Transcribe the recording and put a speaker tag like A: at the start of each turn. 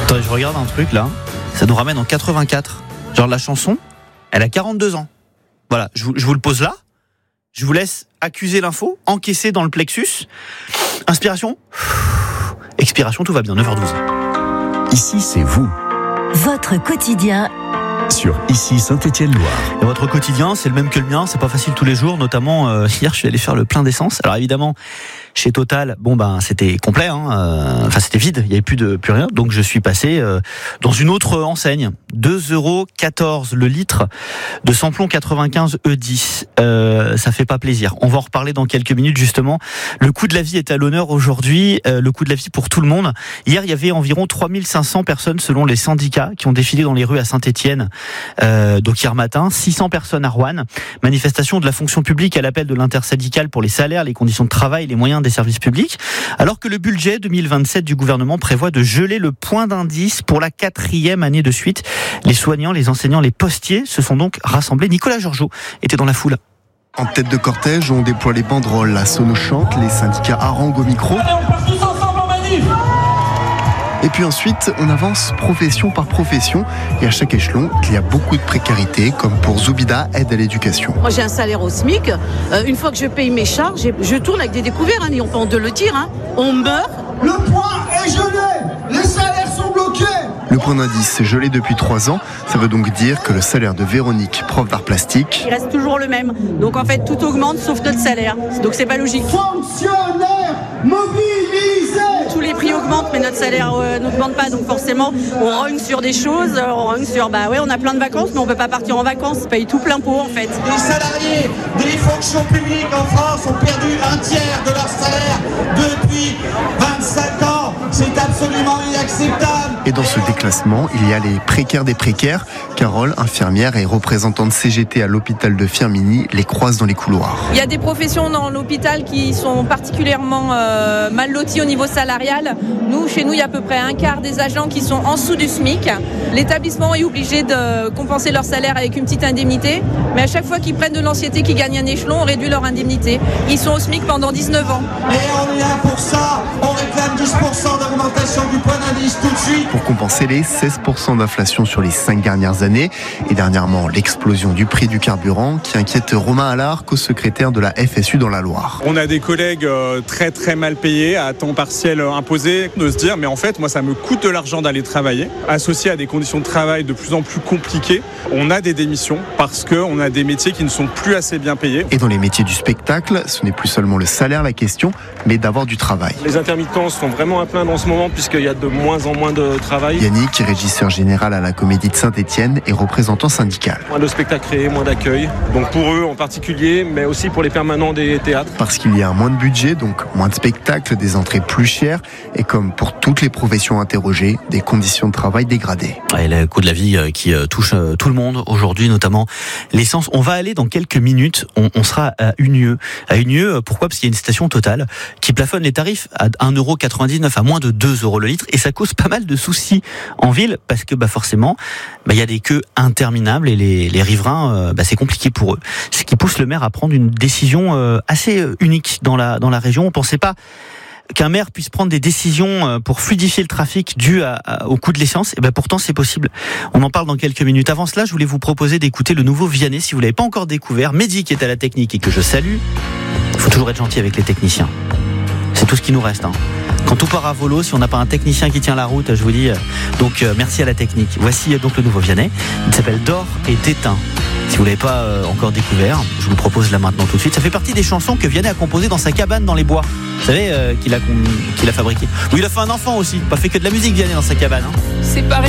A: Attends, je regarde un truc là, ça nous ramène en 84. Genre la chanson, elle a 42 ans. Voilà, je vous le pose là. Je vous laisse accuser l'info, encaisser dans le plexus. Inspiration, expiration, tout va bien, 9h12.
B: Ici, c'est vous.
C: Votre quotidien
B: Sur Ici Saint-Étienne-Loire.
A: Et votre quotidien, c'est le même que le mien, c'est pas facile tous les jours, notamment hier je suis allé faire le plein d'essence. Alors évidemment, chez Total, c'était complet, c'était vide, il y avait plus rien. Donc je suis passé dans une autre enseigne, 2,14€ le litre de samplon 95 E10. Ça fait pas plaisir. On va en reparler dans quelques minutes justement. Le coût de la vie est à l'honneur aujourd'hui, le coût de la vie pour tout le monde. Hier, il y avait environ 3500 personnes selon les syndicats qui ont défilé dans les rues à Saint-Étienne. Donc hier matin, 600 personnes à Roanne. Manifestation de la fonction publique à l'appel de l'intersyndicale pour les salaires, les conditions de travail, les moyens des services publics. Alors que le budget 2027 du gouvernement prévoit de geler le point d'indice pour la 4e année de suite. Les soignants, les enseignants, les postiers se sont donc rassemblés. Nicolas Georgeot était dans la foule.
D: En tête de cortège, on déploie les banderoles, la sono chante, les syndicats haranguent au micro.
E: Allez, on part tous ensemble en manif.
D: Et puis ensuite, on avance profession par profession. Et à chaque échelon, il y a beaucoup de précarité, comme pour Zoubida, aide à l'éducation.
F: Moi, j'ai un salaire au SMIC. Une fois que je paye mes charges, je tourne avec des découvertes. N'ayons pas honte de le dire. On meurt.
E: Le point est gelé. Les salaires sont bloqués.
D: Le point d'indice est gelé depuis 3 ans. Ça veut donc dire que le salaire de Véronique, prof d'art plastique,
F: Il reste toujours le même. Donc en fait, tout augmente sauf notre salaire. Donc c'est pas logique.
E: Fonctionnaires mobilisés.
F: Tous les prix augmentent, mais notre salaire n'augmente pas. Donc forcément, on rogne sur des choses. On rogne sur, on a plein de vacances, mais on peut pas partir en vacances. On paye tout plein pot en fait.
E: Les salariés des fonctions publiques en France ont perdu un tiers de leur salaire depuis 25 ans. C'est absolument inacceptable.
D: et dans ce déclassement, il y a les précaires des précaires. Carole, infirmière et représentante CGT à l'hôpital de Firminy, les croise dans les couloirs.
G: Il y a des professions dans l'hôpital qui sont particulièrement mal loties au niveau salarial. Chez nous, il y a à peu près un quart des agents qui sont en dessous du SMIC. L'établissement est obligé de compenser leur salaire avec une petite indemnité. Mais à chaque fois qu'ils prennent de l'ancienneté, qu'ils gagnent un échelon, on réduit leur indemnité. Ils sont au SMIC pendant 19 ans.
E: Et on est là pour ça. On réclame 10% d'augmentation du point d'indice tout de suite.
D: Pour compenser les 16% d'inflation sur les 5 dernières années. Et dernièrement, l'explosion du prix du carburant qui inquiète Romain Allard, co-secrétaire de la FSU dans la Loire.
H: On a des collègues très très mal payés, à temps partiel imposé, de se dire mais en fait moi ça me coûte de l'argent d'aller travailler, associé à des conditions de travail de plus en plus compliquées. On a des démissions parce qu'on a des métiers qui ne sont plus assez bien payés.
D: Et dans les métiers du spectacle, ce n'est plus seulement le salaire la question, mais d'avoir du travail.
I: Les intermittents sont vraiment à plaindre en ce moment puisqu'il y a de moins en moins de travail.
D: Yannick, régisseur général à la Comédie de Saint-Étienne et représentant syndical.
I: Moins de spectacles créés, moins d'accueil. Donc pour eux en particulier, mais aussi pour les permanents des théâtres.
D: Parce qu'il y a moins de budget, donc moins de spectacles, des entrées plus chères et comme pour toutes les professions interrogées, des conditions de travail dégradées.
A: Et le coût de la vie qui touche tout le monde aujourd'hui, notamment l'essence. On va aller dans quelques minutes, on sera à Unieux. À Unieux, pourquoi ? Parce qu'il y a une station Total qui plafonne les tarifs à 1,99€ à moins de 2€ le litre et ça cause pas mal de soucis en ville parce que forcément, il y a des queues interminables et les riverains, c'est compliqué pour eux. Ce qui pousse le maire à prendre une décision assez unique dans la région. On pensait pas qu'un maire puisse prendre des décisions pour fluidifier le trafic dû au coût de l'essence, et pourtant c'est possible. On en parle dans quelques minutes. Avant cela, je voulais vous proposer d'écouter le nouveau Vianney, si vous l'avez pas encore découvert. Mehdi qui est à la technique et que je salue. Il faut toujours être gentil avec les techniciens. C'est tout ce qui nous reste. Quand tout part à volo, si on n'a pas un technicien qui tient la route, je vous dis. Donc merci à la technique. Voici donc le nouveau Vianney. Il s'appelle D'or et d'étain. Si vous ne l'avez pas encore découvert, je vous le propose là maintenant tout de suite. Ça fait partie des chansons que Vianney a composées dans sa cabane dans les bois. Vous savez, qu'il a fabriqué. Oui, il a fait un enfant aussi. Pas fait que de la musique Vianney dans sa cabane.
G: C'est pareil.